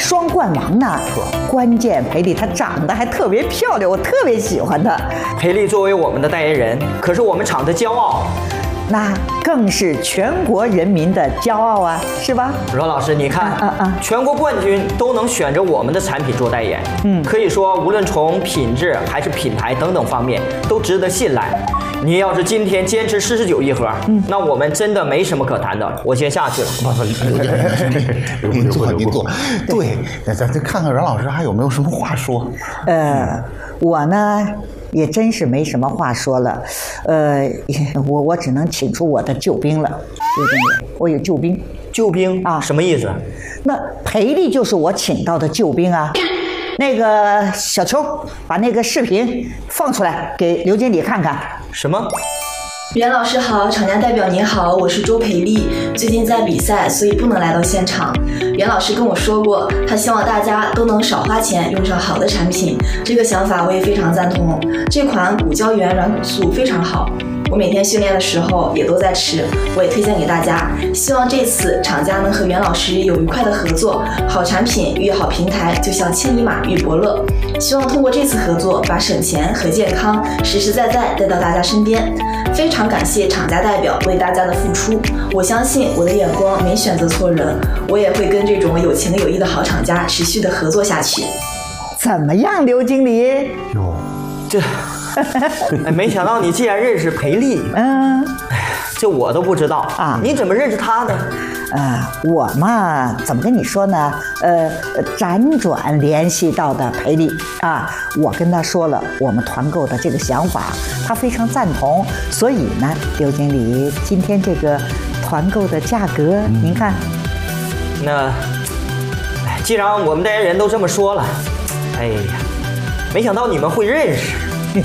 双冠王呢。关键裴丽她长得还特别漂亮，我特别喜欢她。 裴丽作为我们的代言人，可是我们厂的骄傲。 那更是全国人民的骄傲啊，是吧？ 阮老师，你看，全国冠军都能选着我们的产品做代言，可以说无论从品质还是品牌等等方面都值得信赖。你要是今天坚持49一盒，那我们真的没什么可谈的。我先下去了。 您坐。对，咱看看阮老师还有没有什么话说。 我呢。也真是没什么话说了，我只能请出我的救兵了，刘经理，我有救兵。 救兵啊？什么意思？ 那裴丽就是我请到的救兵啊。那个小邱，把那个视频放出来给刘经理看看。 什么？ 袁老师好，厂家代表您好，我是周培丽，最近在比赛，所以不能来到现场。袁老师跟我说过，他希望大家都能少花钱用上好的产品，这个想法我也非常赞同。这款骨胶原软骨素非常好，我每天训练的时候也都在吃，我也推荐给大家。希望这次厂家能和袁老师有愉快的合作，好产品遇好平台，就像千里马遇伯乐。希望通过这次合作，把省钱和健康实实在在带到大家身边。非常感谢厂家代表为大家的付出，我相信我的眼光没选择错人，我也会跟这种有情有义的好厂家持续的合作下去。 怎么样，刘经理？ 哟， 这，没想到你竟然认识裴丽。这我都不知道啊，你怎么认识她呢？ 我嘛，怎么跟你说呢？辗转联系到的裴丽啊，我跟他说了我们团购的这个想法，他非常赞同，所以呢，刘经理，今天这个团购的价格，您看。 那，既然我们代言人都这么说了，哎呀，没想到你们会认识。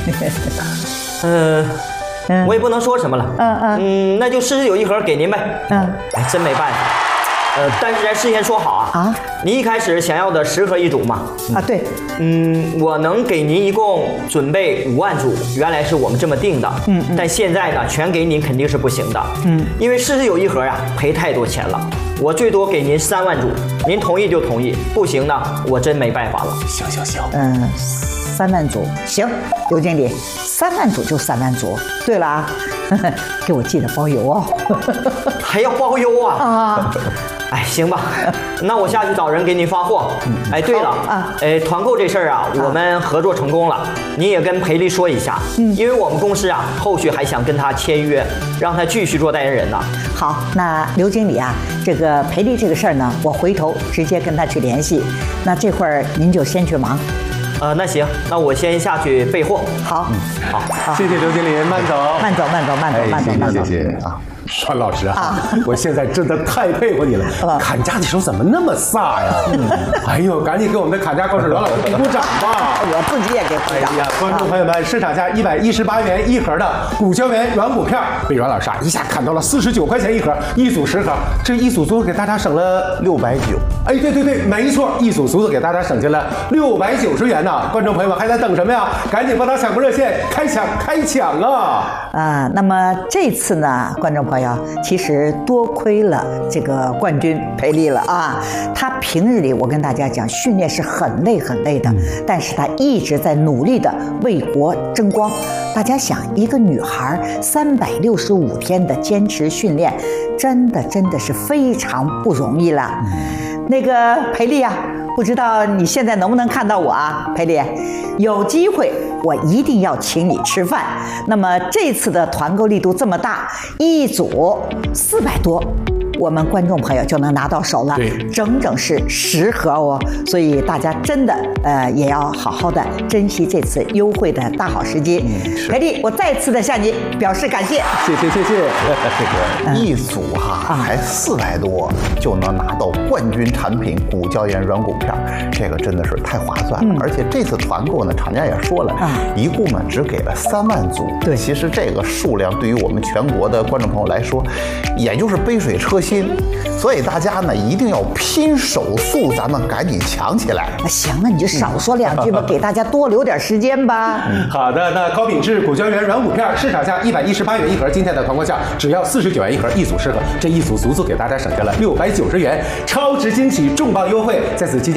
我也不能说什么了。那就49一盒给您呗。真没办法。但是咱事先说好啊。你一开始想要的10盒一组嘛？ 对。 我能给您一共准备5万组，原来是我们这么定的。但现在呢，全给您肯定是不行的。因为49一盒啊，赔太多钱了。我最多给您3万组，您同意就同意，不行呢，我真没办法了。 行。 3万组行，刘经理，3万组就3万组。对了啊，给我记得包邮哦。 还要包邮啊？哎，行吧，那我下去找人给您发货。对了团购这事儿啊，我们合作成功了，你也跟裴丽说一下。因为我们公司啊，后续还想跟他签约，让他继续做代言人呢。 好，那刘经理啊，这个裴丽这个事儿呢，我回头直接跟他去联系。那这会儿您就先去忙。 那行，那我先下去备货。好， 谢谢刘经理，慢走。 谢谢啊。 阮老师啊，我现在真的太佩服你了，砍价的时候怎么那么飒呀？哎呦，赶紧给我们的砍价高手阮老师鼓鼓掌吧！ 我自己也给鼓掌。 观众朋友们，市场价118元一盒的骨胶原软骨片，被阮老师一下砍到了49块钱一盒，一组10盒，这一组足足给大家省了 690。 对，没错，一组足足给大家省下了690元呢。观众朋友们还在等什么呀？赶紧拨打抢购热线，开抢啊！ 那么这次呢，观众朋友，其实多亏了这个冠军裴丽了啊！她平日里我跟大家讲，训练是很累的，但是她一直在努力的为国争光。大家想，一个女孩365天的坚持训练，真的是非常不容易了。那个裴丽啊，不知道你现在能不能看到我啊？裴丽，有机会我一定要请你吃饭。那么这次的团购力度这么大，一组400多，我们观众朋友就能拿到手了，整整是10盒哦。所以大家真的也要好好的珍惜这次优惠的大好时机。裴丽，我再次的向你表示感谢。 谢谢。 这个一组还400多就能拿到冠军产品骨胶原软骨片，这个真的是太划算了。而且这次团购呢，厂家也说了，一共呢只给了3万组。 对， 其实这个数量对于我们全国的观众朋友来说，也就是杯水车薪。所以大家呢一定要拼手速，咱们赶紧抢起来。 行了，你就少说2句吧，给大家多留点时间吧。 好的，那高品质骨胶原软骨片市场价118元一盒，今天的团购价只要49元一盒，一组10盒，这一组足足给大家省下了690元，超值惊喜，重磅优惠，在此期间。